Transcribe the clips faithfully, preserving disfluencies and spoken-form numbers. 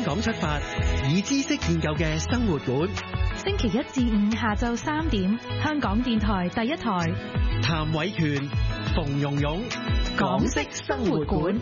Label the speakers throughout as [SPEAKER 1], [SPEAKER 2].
[SPEAKER 1] 港出發，以知識建構嘅生活館。
[SPEAKER 2] 星期一至五下晝三點，香港電台第一台。
[SPEAKER 1] 譚偉權、馮蓉蓉，港式生活館。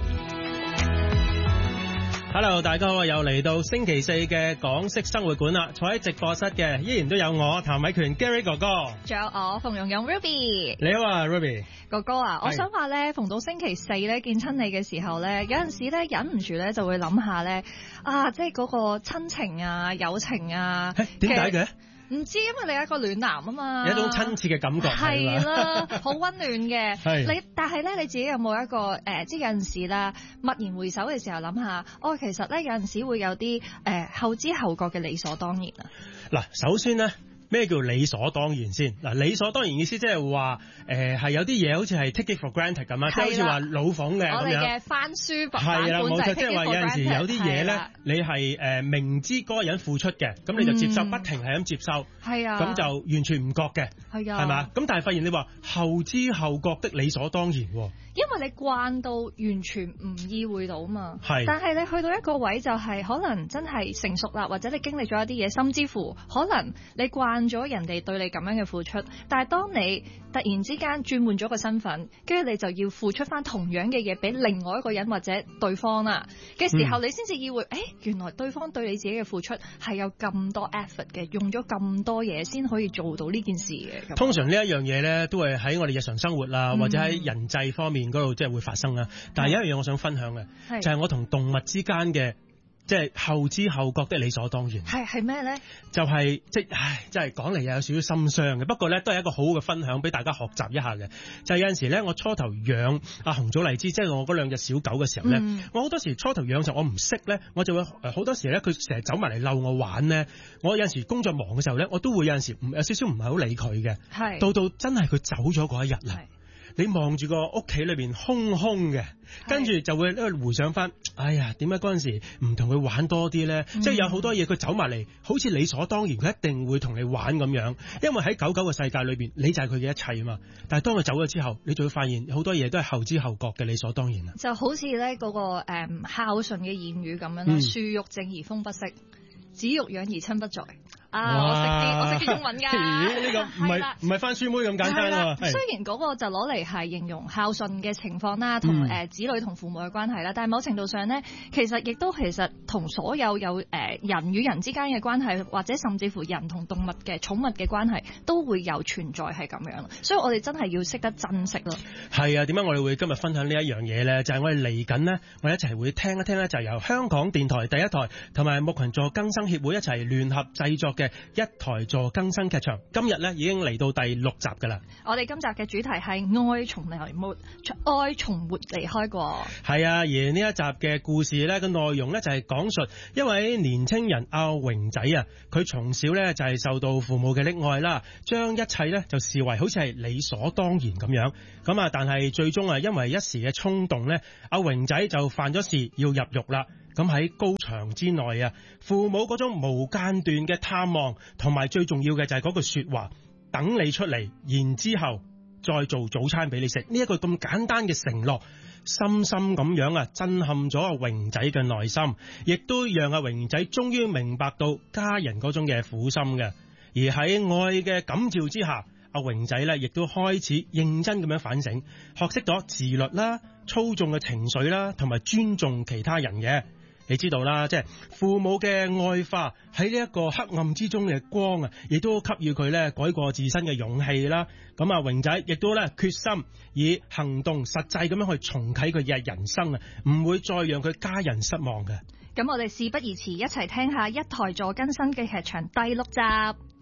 [SPEAKER 3] Hello， 大家好，又嚟到星期四嘅港式生活館啦。坐喺直播室嘅依然都有我譚偉權 Gary 哥哥，
[SPEAKER 4] 仲有我馮蓉蓉 Ruby。
[SPEAKER 3] 你好啊 Ruby
[SPEAKER 4] 哥哥啊，我想話咧，逢到星期四咧見親你嘅時候咧，有陣時咧忍唔住咧就會諗下咧，啊，即係嗰個親情啊、友情啊，
[SPEAKER 3] 點解嘅？
[SPEAKER 4] 唔知，因為你係一個暖男啊嘛，
[SPEAKER 3] 有一種親切嘅感覺
[SPEAKER 4] 係啦，好溫暖嘅。
[SPEAKER 3] 係
[SPEAKER 4] 你，但係咧你自己有冇一個誒、呃，即係有陣時啦，驀然回首嘅時候諗下，哦，其實咧有陣時會有啲誒、呃、後知後覺嘅理所當然啊。
[SPEAKER 3] 嗱，首先咧。咩叫理所當然先？嗱，理所當然意思即係話，誒係有啲嘢好似係 take it for granted 咁啊，即係好似話老馮嘅咁樣。我哋
[SPEAKER 4] 嘅翻書版
[SPEAKER 3] 係啦，冇錯，即係話有陣時有啲嘢咧，你係誒明知嗰個人付出嘅，咁你就接受，嗯、不停係咁接受，
[SPEAKER 4] 係啊，
[SPEAKER 3] 咁就完全唔覺嘅，係啊，係嘛？咁但係發現你話後知後覺的理所當然喎。
[SPEAKER 4] 因為你慣到完全唔意會到嘛，
[SPEAKER 3] 係。但
[SPEAKER 4] 係你去到一個位就係可能真係成熟啦，或者你經歷咗一啲嘢，甚至乎可能你慣咗人哋對你咁樣嘅付出，但係當你突然之間轉換咗個身份，跟住你就要付出翻同樣嘅嘢俾另外一個人或者對方啦嘅時候，嗯、你先至意會，誒、欸，原來對方對你自己嘅付出係有咁多 effort 嘅，用咗咁多嘢先可以做到呢件事嘅。
[SPEAKER 3] 通常呢一樣嘢咧，都係喺我哋日常生活啦，或者喺人際方面嗰度即係會發生啦。但係有一樣嘢我想分享嘅，就係我同動物之間嘅即係後知後覺的理所當然。
[SPEAKER 4] 係係咩咧？就
[SPEAKER 3] 係即係唉，真係講嚟又有少少心傷嘅。不過咧，都係一個好好嘅分享俾大家學習一下嘅。就係有陣時咧，我初頭養阿紅棗荔枝，即係我嗰兩隻小狗嘅時候咧，嗯、我好多時初頭養就我唔識咧，我就會好多時咧，佢成日走埋嚟溜我玩咧。我有陣時工作忙嘅時候咧，我都會有陣時唔有少少唔係好理佢嘅。係到到真係佢走咗嗰一日啦。你望住個屋企裏邊空空嘅，跟住就會回想翻，哎呀，點解嗰陣時唔同佢玩多啲咧？嗯、即係有好多嘢佢走埋嚟，好似理所當然，佢一定會同你玩咁樣。因為喺狗狗嘅世界裏邊，你就係佢嘅一切啊嘛。但係當佢走咗之後，你就會發現好多嘢都係後知後覺嘅理所當然啊。
[SPEAKER 4] 就好似咧嗰個誒、嗯、孝順嘅諺語咁樣啦，樹欲靜而風不息，子欲養而親不在。啊！我識啲，我識啲中文㗎。
[SPEAKER 3] 呢個唔係唔係番書妹咁簡單啊！
[SPEAKER 4] 雖然嗰個就攞嚟係形容孝順嘅情況啦，同誒、嗯、子女同父母嘅關係啦，但係某程度上咧，其實亦都其實同所有有誒、呃、人與人之間嘅關係，或者甚至乎人同動物嘅寵物嘅關係，都會有存在係咁樣。所以我哋真係要識得珍惜咯。係
[SPEAKER 3] 啊，點解我哋會今日分享呢一樣嘢咧？就係、是、我哋嚟緊呢，我哋一齊會聽一聽咧，就由香港電台第一台同埋牧群助更生協會一齊聯合製作嘅一台助更生劇場，今日咧已經嚟到第六集噶啦。我哋今集嘅主題係愛從來沒愛從沒離開過。係啊，而呢一集嘅故事咧嘅內容咧就係講述一位年青人阿榮仔啊，佢從小咧就係受到父母嘅溺愛啦，將一切咧就視為好似係理所當然咁樣。咁啊，但係最終啊，因為一時嘅衝動咧，阿榮仔就犯咗事要入獄啦。咁喺高牆之內啊，父母嗰種無間斷嘅探望，同埋最重要嘅就係嗰句說話，等你出嚟，然之後再做早餐俾你食。呢一個咁簡單嘅承諾，深深咁樣啊震撼咗阿榮仔嘅內心，亦都讓阿榮仔終於明白到家人嗰種嘅苦心嘅。而喺愛嘅感召之下，阿榮仔咧亦都開始認真咁樣反省，學識咗自律啦、操縱嘅情緒啦，同埋尊重其他人嘅。你知道啦，即係父母嘅愛化喺呢一個黑暗之中嘅光啊，亦都給予佢咧改過自身嘅勇氣啦。咁啊，榮仔亦都咧決心以行動實際咁樣去重啟佢嘅人生啊，唔會再讓佢家人失望嘅。咁我哋事不宜遲，一齊聽下一台助更生嘅劇場第六集。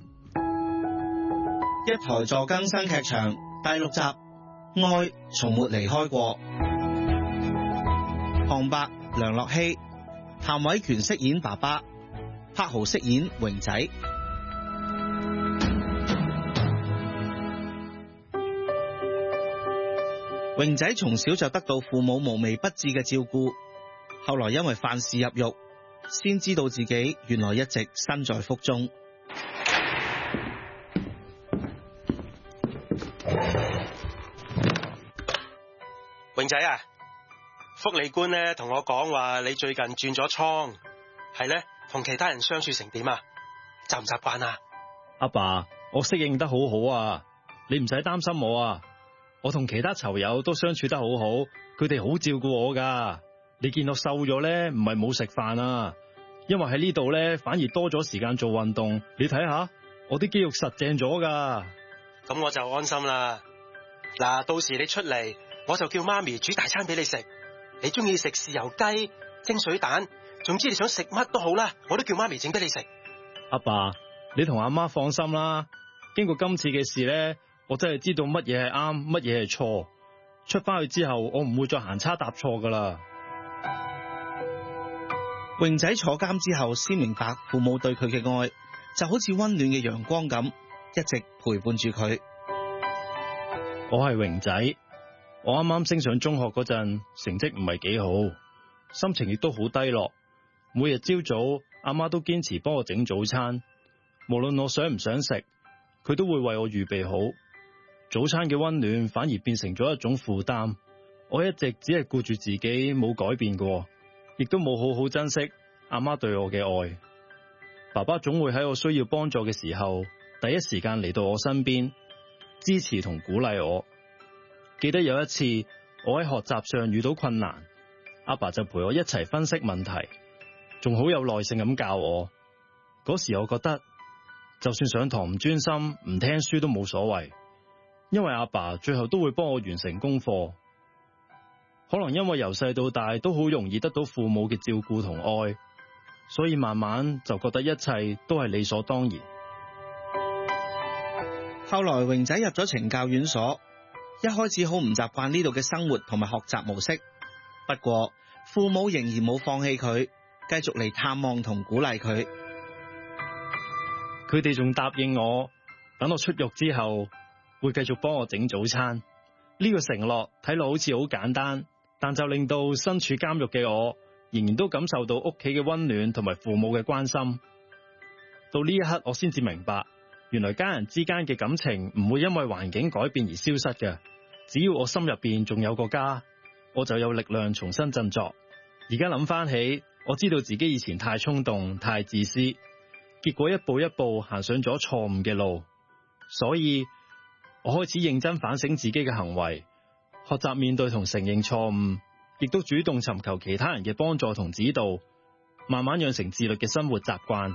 [SPEAKER 5] 一台助更生劇場第六集，愛從沒離開過。旁白梁樂希，譚偉權飾演爸爸，柏豪飾演榮仔。榮仔從小就得到父母無微不至嘅照顧，後來因為犯事入獄，先知道自己原來一直身在福中。
[SPEAKER 3] 榮仔啊，福利官咧同我講話你最近轉咗倉， 係咧，同其他人相處成點啊？習唔習慣啊？
[SPEAKER 6] 阿爸，我適應得好好啊，你唔使擔心我啊。我同其他囚友都相處得好好，佢哋好照顧我噶。你見我瘦咗咧，唔係冇食飯啊，因為喺呢度咧反而多咗時間做運動。你睇下，我啲肌肉實淨咗噶。
[SPEAKER 3] 咁我就安心啦。嗱，到時你出嚟，我就叫媽咪煮大餐俾你食。你中意食豉油雞、蒸水蛋，總之你想食乜都好啦，我都叫媽咪整俾你食。
[SPEAKER 6] 阿爸，你同阿媽放心啦。經過今次嘅事咧，我真係知道乜嘢係啱，乜嘢係錯。出翻去之後，我唔會再行差踏錯噶啦。
[SPEAKER 5] 榮仔坐監之後，先明白父母對佢嘅愛就好似溫暖嘅陽光咁，一直陪伴住佢。
[SPEAKER 6] 我係榮仔，我啱啱升上中學嗰陣，成績唔係幾好，心情亦都好低落。每日朝早，阿媽都堅持幫我整早餐，無論我想唔想食，佢都會為我預備好。早餐嘅溫暖反而變成咗一種負擔。我一直只係顧住自己，冇改變過，亦都冇好好珍惜阿媽對我嘅愛。爸爸總會喺我需要幫助嘅時候，第一時間嚟到我身邊，支持同鼓勵我。記得有一次，我喺學習上遇到困難，阿爸就陪我一齊分析問題，仲好有耐性咁教我。嗰時我覺得，就算上堂唔專心，唔聽書都冇所謂，因為阿爸最後都會幫我完成功課。可能因為由細到大都好容易得到父母嘅照顧同愛，所以慢慢就覺得一切都係理所當然。
[SPEAKER 5] 後來榮仔入咗懲教院所，一開始好唔習慣呢度嘅生活同埋學習模式。不過父母仍然冇放棄佢，繼續嚟探望同鼓勵佢。
[SPEAKER 6] 佢哋仲答應我，等我出獄之後會繼續幫我整早餐。呢個承諾睇落好似好簡單，但就令到身處監獄嘅我仍然都感受到屋企嘅溫暖同埋父母嘅關心。到呢一刻我先至明白，原來家人之間嘅感情唔會因為環境改變而消失嘅。只要我心入邊仲有個家，我就有力量重新振作。而家諗翻起，我知道自己以前太衝動、太自私，結果一步一步行上咗錯誤嘅路。所以我開始認真反省自己嘅行為，學習面對同承認錯誤，亦都主動尋求其他人嘅幫助同指導，慢慢養成自律嘅生活習慣。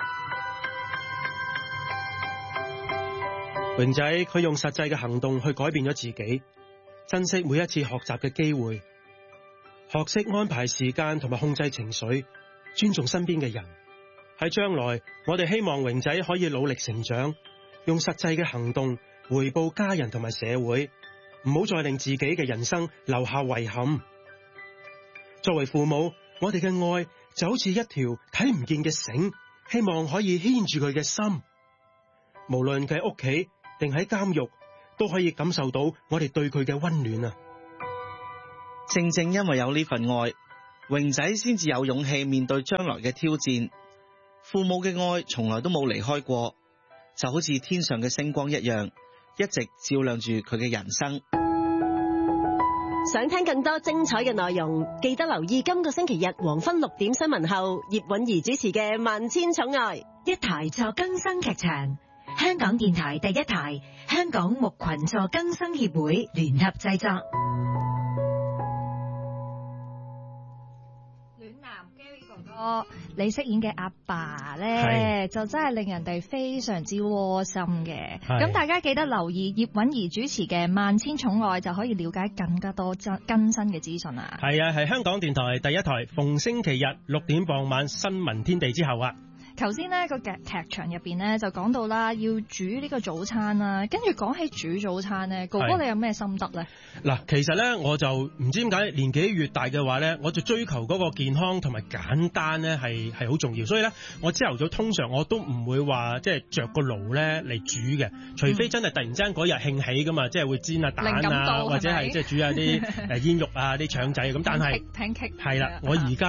[SPEAKER 3] 榮仔佢用實際嘅行動去改變咗自己，珍惜每一次學習嘅機會，學識安排時間同埋控制情緒，尊重身邊嘅人。喺將來，我哋希望榮仔可以努力成長，用實際嘅行動回報家人同埋社會，唔好再令自己嘅人生留下遺憾。作為父母，我哋嘅愛就好似一條睇唔見嘅繩，希望可以牽住佢嘅心。無論佢喺屋企定喺監獄，都可以感受到我哋對佢嘅溫暖啊！
[SPEAKER 5] 正正因為有呢份愛，榮仔先至有勇氣面對將來嘅挑戰。父母嘅愛從來都冇離開過，就好似天上嘅星光一樣，一直照亮住佢嘅人生。
[SPEAKER 7] 想聽更多精彩嘅內容，記得留意今個星期日黃昏六點新聞後，葉韻儀主持嘅《萬千寵愛》，
[SPEAKER 2] 一台助更生劇場，香港電台第一台，香港牧群助更生協會聯合製作。
[SPEAKER 4] 暖男 Gary 哥哥，你飾演嘅阿爸咧，就真係令人哋非常之窩心嘅。咁大家記得留意葉韻儀主持嘅《萬千寵愛》，就可以了解更加多更新嘅資訊啦。
[SPEAKER 3] 係啊，係香港電台第一台，逢星期日六點傍晚新聞天地之後啊。
[SPEAKER 4] 頭先呢個劇劇場入邊咧就講到啦，要煮呢個早餐啦，跟住講起煮早餐咧，哥哥你有咩心得咧？
[SPEAKER 3] 嗱，其實咧我就唔知點解年紀越大嘅話咧，我就追求嗰個健康同埋簡單咧係係好重要，所以咧我朝頭早通常我都唔會話即係着個爐咧嚟煮嘅，除非真係突然之間嗰日興起噶嘛，即係會煎下蛋啊，或者係即係煮下啲誒煙肉啊、啲腸仔咁，但係係啦，我而家咧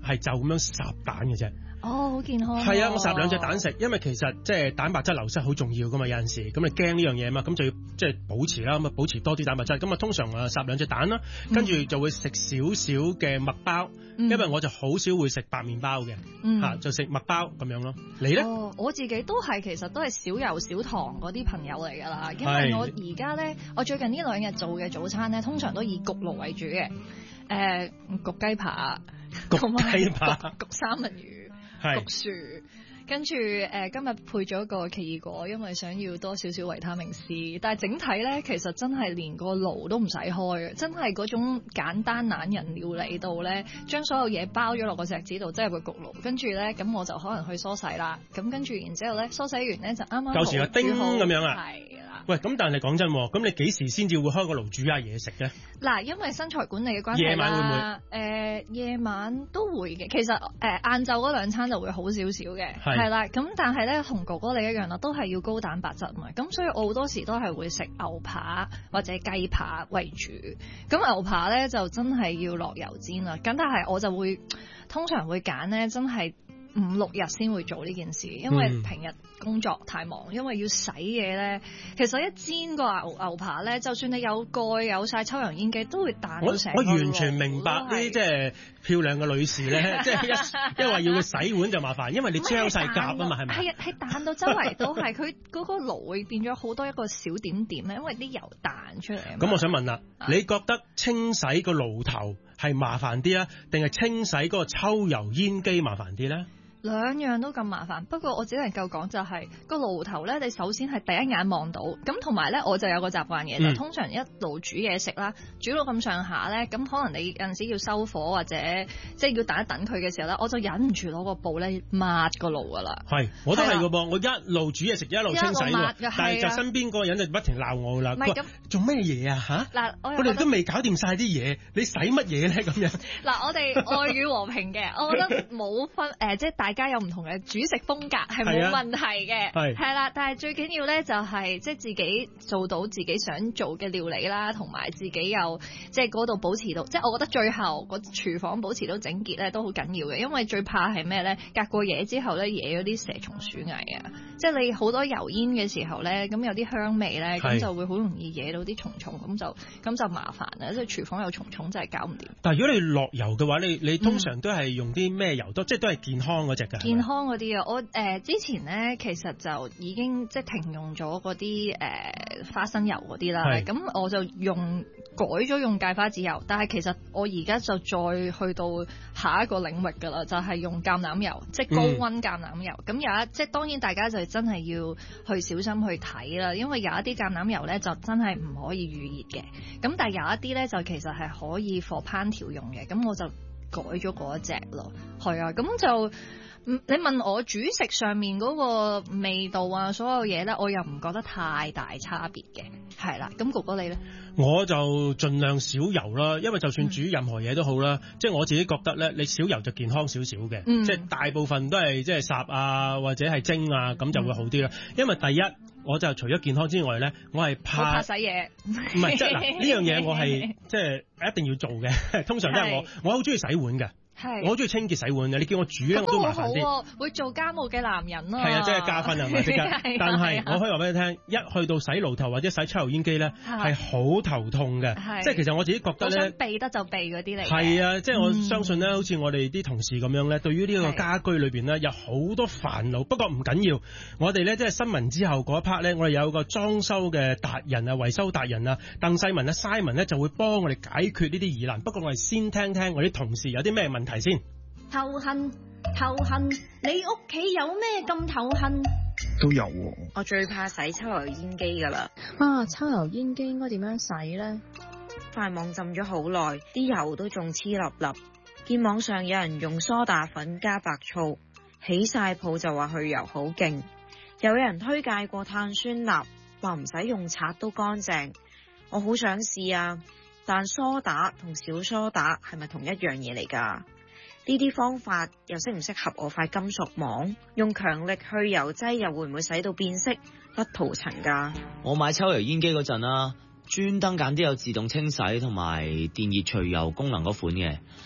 [SPEAKER 3] 係就咁樣烚蛋嘅啫。
[SPEAKER 4] 哦，好健康。
[SPEAKER 3] 係啊，我烚兩隻蛋食，因為其實即係蛋白質流失好重要噶嘛，有陣時咁你驚呢樣嘢嘛，咁就要即係保持啦，咁啊保持多啲蛋白質。咁啊通常啊烚兩隻蛋啦，跟住就會食少少嘅麥包，
[SPEAKER 4] 嗯、
[SPEAKER 3] 因為我就好少會食白麵包嘅，嚇、
[SPEAKER 4] 嗯
[SPEAKER 3] 啊、就食麥包咁樣咯。你咧？
[SPEAKER 4] 哦，我自己都係其實都係少油少糖嗰啲朋友嚟㗎啦，因為我而家咧，我最近呢兩日做嘅早餐咧，通常都以焗爐為主嘅，誒、呃、焗雞扒、
[SPEAKER 3] 焗雞扒、
[SPEAKER 4] 焗，焗三文魚。焗薯，跟住誒、呃、今日配咗個奇異果，因為想要多少少維他命 C。但係整體咧，其實真係連個爐都唔使開嘅，真係嗰種簡單懶人料理度咧，將所有嘢包咗落個錫紙度，即係個焗爐。跟住咧，咁我就可能去梳洗啦。咁跟住然之後咧，梳洗完咧就啱啱
[SPEAKER 3] 夠時啊，叮咁樣啊。
[SPEAKER 4] 係啦。
[SPEAKER 3] 喂，咁但係講真，咁你幾時先至會開個爐煮下嘢食咧？
[SPEAKER 4] 嗱，因為身材管理嘅關係啦，
[SPEAKER 3] 夜晚會唔會？誒、
[SPEAKER 4] 呃，夜晚都會嘅。其實誒，晏晝嗰兩餐就會好少少嘅，係啦。咁但係咧，同哥哥你一樣啦，都係要高蛋白質嘛。咁所以我好多時都係會食牛扒或者雞扒為主。咁牛扒咧就真係要落油煎啦。咁但係我就會通常會揀咧，真係五六日先會做呢件事，因為平日工作太忙，因為要洗嘢咧。其實一煎個牛牛扒咧，就算你有蓋有晒抽油煙機，都會彈到成個爐。
[SPEAKER 3] 我完全明白呢啲即係漂亮嘅女士咧，即係一因為要佢洗碗就麻煩，因為你將晒夾啊嘛，係咪？係啊，
[SPEAKER 4] 係彈到周圍都係，佢嗰個爐會變咗好多一個小點點咧，因為啲油彈出嚟啊嘛。
[SPEAKER 3] 咁我想問啦，你覺得清洗個爐頭係麻煩啲啊，定係清洗嗰個抽油煙機麻煩啲咧？
[SPEAKER 4] 兩樣都咁麻煩，不過我只能夠講就係、是、個爐頭咧，你首先係第一眼望到，咁同埋咧我就有個習慣嘅，嗯、就通常一路煮嘢食啦，煮到咁上下咧，咁可能你有陣時要收火或者即係要等一等佢嘅時候咧，我就忍唔住攞個布咧抹個爐噶啦。係，
[SPEAKER 3] 我都係噶噃，我一路煮嘢食一路清洗喎，但係就身邊嗰個人就不停鬧我啦。唔係咁做咩嘢啊嚇？嗱，我哋都未搞掂晒啲嘢，你洗乜嘢咧咁樣？
[SPEAKER 4] 嗱，我哋愛與和平嘅，我覺得冇分誒、呃，即係大。大家有唔同嘅煮食風格係冇問題嘅，係啦、啊，但係最緊要咧就係即係自己做到自己想做嘅料理啦，同埋自己又即係嗰度保持到，即係我覺得最後個廚房保持到整潔咧都好緊要嘅，因為最怕係咩咧？隔過夜之後咧惹咗啲蛇蟲鼠蟻啊！即係你好多油煙嘅時候咧，咁有啲香味咧，咁就會好容易惹到啲蟲蟲，咁就咁就麻煩啦！即係廚房有蟲蟲真係搞唔掂。
[SPEAKER 3] 但係如果你落油嘅話，你你通常都係用啲咩油多？嗯、即係都係健康嗰隻。
[SPEAKER 4] 健康嗰啲啊，我誒、呃、之前咧其實就已經即係停用咗嗰啲誒花生油嗰啲啦，咁我就用改咗用芥花籽油，但係其實我而家就再去到下一個領域㗎啦，就係、是、用橄欖油，即係高溫橄欖油。咁、嗯、有一即係當然大家就真係要去小心去睇啦，因為有一啲橄欖油咧就真係唔可以預熱嘅，咁但係有一啲咧就其實係可以 for 烹調用嘅，咁我就改咗嗰一隻咯，係啊，咁就。你問我煮食上面嗰個味道啊，所有嘢咧，我又唔覺得太大差別嘅，係啦。咁哥哥你咧？
[SPEAKER 3] 我就盡量少油啦，因為就算煮任何嘢都好啦，嗯、即係我自己覺得咧，你少油就健康少少嘅，嗯、即係大部分都係即係烚啊或者係蒸啊，咁就會好啲啦。嗯、因為第一，我就除咗健康之外咧，我係怕，
[SPEAKER 4] 怕洗嘢，
[SPEAKER 3] 唔係即係嗱呢樣嘢我係即係一定要做嘅，通常都係我我好中意洗碗嘅。係，我好中意清潔洗碗嘅。你叫我煮咧，我都麻煩啲。
[SPEAKER 4] 好好會做家務嘅男人咯。
[SPEAKER 3] 係啊，即係加分啊，咪即刻。但係我可以話俾你聽，一去到洗爐頭或者洗抽油煙機咧，係好頭痛嘅。即係其實我自己覺得咧，
[SPEAKER 4] 避得就避嗰啲嚟。
[SPEAKER 3] 係啊，即係我相信咧，好似我哋啲同事咁樣咧，對於呢個家居裏邊咧有好多煩惱。不過唔緊要，我哋咧即係新聞之後嗰一 part 咧，我哋有個裝修嘅達人啊、維修達人啊，鄧世文啊、Simon 咧就會幫我哋解決呢啲疑難。不過我哋先聽聽我啲同事有啲咩問題先。
[SPEAKER 8] 頭痕頭痕，你屋企有咩咁頭痕？
[SPEAKER 9] 都有喎、啊。
[SPEAKER 10] 我最怕洗抽油煙機噶啦。
[SPEAKER 11] 啊，抽油煙機應該點樣洗呢？
[SPEAKER 10] 塊網浸咗好耐，啲油都仲黐粒粒。見網上有人用梳打粉加白醋，起晒泡就話去油好勁。有人推介過碳酸鈉，話唔使用刷都乾淨。我好想試啊，但梳打同小梳打係咪同一樣嘢嚟㗎？呢啲方法又適唔適合我塊金屬網？用強力去油劑又會唔會洗到變色甩塗層㗎？
[SPEAKER 12] 我買抽油煙機嗰陣啦，專登揀啲有自動清洗同埋電熱除油功能嗰款嘅。誒、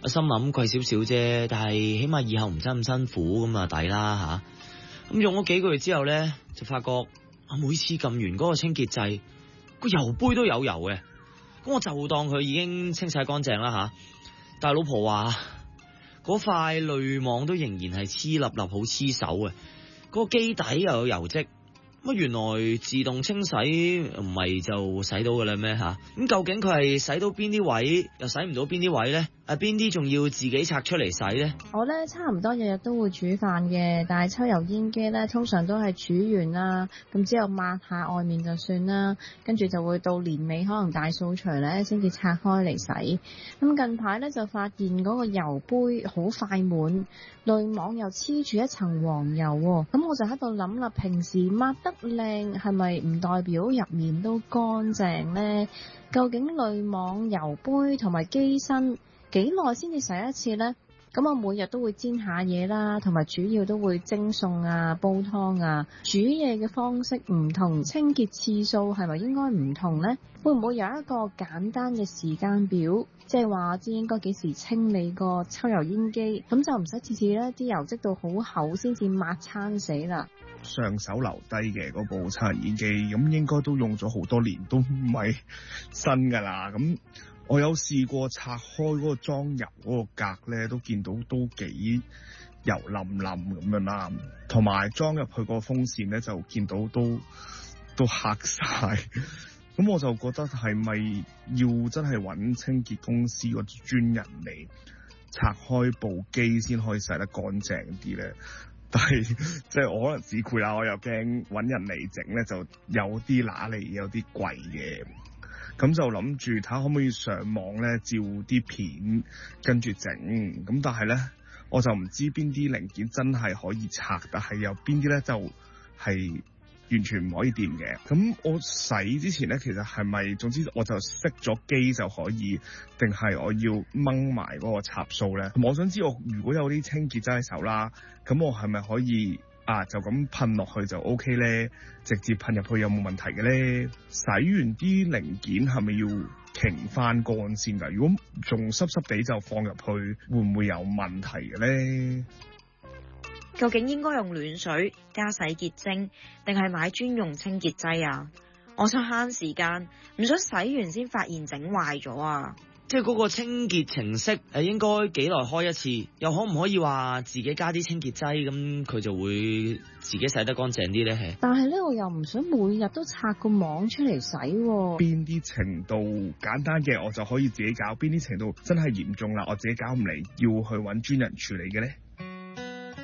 [SPEAKER 12] 我心諗貴少少啫，但係起碼以後唔使咁辛苦咁啊抵啦吓。咁用咗幾個月之後咧，就發覺我每次撳完嗰個清潔劑，個油杯都有油嘅。咁我就當佢已經清洗乾淨啦吓。但係老婆話嗰塊濾網都仍然係黐立立好黐手嘅，嗰個機底又有油漬。乜原來自動清洗唔係就洗到嘅啦咩吓？咁究竟佢係洗到邊啲位，又洗唔到邊啲位咧？啊，邊啲仲要自己拆出嚟洗咧？
[SPEAKER 11] 我咧差唔多日日都會煮飯嘅，但係抽油煙機咧通常都係煮完啦，咁之後抹下外面就算啦，跟住就會到年尾可能大掃除咧先至拆開嚟洗。咁近排咧就發現嗰個油杯好快滿，濾網又黐住一層黃油喎，咁我就喺度諗啦，平時抹得靚係咪唔代表入面都乾淨呢？究竟濾網、油杯同埋機身幾耐先至洗一次呢？咁我每日都會煎下嘢啦，同埋主要都會蒸餸啊、煲湯啊，煮嘢嘅方式唔同，清潔次數係咪應該唔同呢？會唔會有一個簡單嘅時間表，即係話知應該幾時清理個抽油煙機，咁就唔使次次咧啲油漬到好厚先至抹餐死啦。
[SPEAKER 9] 上手留低嘅嗰部抽油煙機，咁應該都用咗好多年，都唔係新噶啦。咁我有試過拆開嗰個裝油嗰個格咧，都見到都幾油冧冧咁樣啦。同埋裝入去個風扇咧，就見到都都黑晒。咁我就覺得係咪要真係揾清潔公司個專人嚟拆開部機先可以洗得乾淨啲咧？但係即係我可能自攰啦，我又驚揾人嚟整咧，就有啲揦嚟，有啲貴嘅。咁就諗住睇下可唔可以上網咧照啲片跟住整。咁但係咧我就唔知邊啲零件真係可以拆，但係有邊啲咧就係、是。完全唔可以掂嘅。咁我洗之前咧，其實係咪總之我就熄咗機就可以，定係我要掹埋嗰個插數咧？我想知我如果有啲清潔劑喺手啦，咁我係咪可以啊就咁噴落去就 O K 咧？直接噴入去有冇問題嘅咧？洗完啲零件係咪要擎翻乾先㗎？如果仲濕濕地就放入去，會唔會有問題嘅咧？
[SPEAKER 10] 究竟應該用暖水加洗潔精，定係買專用清潔劑啊？我想慳時間，唔想洗完先發現整壞咗啊！
[SPEAKER 12] 即係嗰個清潔程式誒，應該幾耐開一次？又可唔可以話自己加啲清潔劑，咁佢就會自己洗得乾淨啲咧？
[SPEAKER 11] 但係咧，我又唔想每日都拆個網出嚟洗喎。
[SPEAKER 9] 邊啲程度簡單嘅我就可以自己搞，邊啲程度真係嚴重啦，我自己搞唔嚟，要去揾專人處理嘅咧？